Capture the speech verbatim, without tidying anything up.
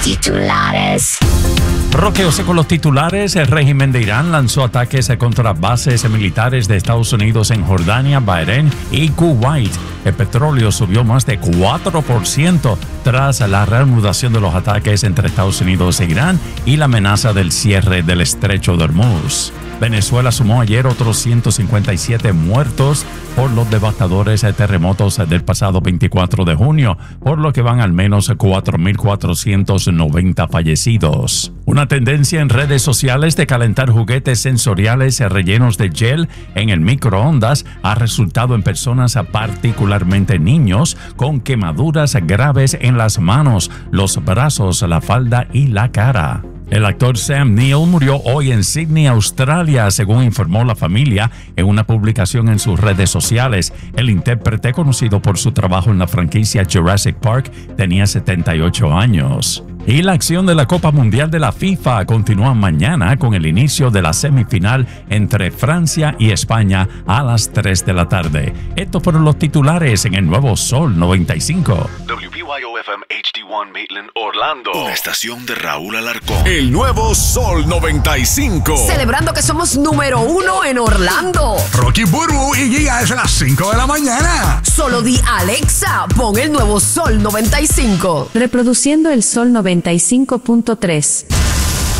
Titulares. Roqueose con los titulares. El régimen de Irán lanzó ataques contra bases militares de Estados Unidos en Jordania, Bahrein y Kuwait. El petróleo subió más de cuatro por ciento tras la reanudación de los ataques entre Estados Unidos e Irán y la amenaza del cierre del estrecho de Hormuz. Venezuela sumó ayer otros ciento cincuenta y siete muertos por los devastadores terremotos del pasado veinticuatro de junio, por lo que van al menos cuatro mil cuatrocientos noventa fallecidos. Una tendencia en redes sociales de calentar juguetes sensoriales rellenos de gel en el microondas ha resultado en personas, particularmente niños, con quemaduras graves en las manos, los brazos, la falda y la cara. El actor Sam Neill murió hoy en Sydney, Australia, según informó la familia en una publicación en sus redes sociales. El intérprete, conocido por su trabajo en la franquicia Jurassic Park, tenía setenta y ocho años. Y la acción de la Copa Mundial de la FIFA continúa mañana con el inicio de la semifinal entre Francia y España a las tres de la tarde. Estos fueron los titulares en el Nuevo Sol noventa y cinco. W B Y O F M H D uno Maitland, Orlando. Una estación de Raúl Alarcón. El Nuevo Sol noventa y cinco. Celebrando que somos número uno en Orlando. Rocky Burbu y Giga es a las cinco de la mañana. Solo di Alexa, pon el Nuevo Sol noventa y cinco. Reproduciendo el Sol noventa y cinco punto tres.